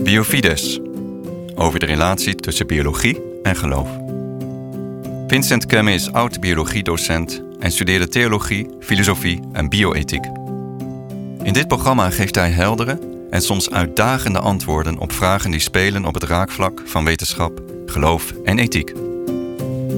Biofides, over de relatie tussen biologie en geloof. Vincent Kemme is oud-biologiedocent en studeerde theologie, filosofie en bioethiek. In dit programma geeft hij heldere en soms uitdagende antwoorden op vragen die spelen op het raakvlak van wetenschap, geloof en ethiek.